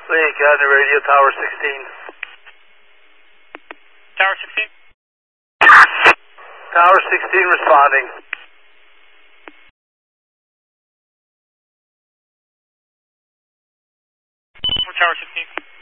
Link on the radio, Tower 16. Tower 16? Tower 16 responding. Tower 16.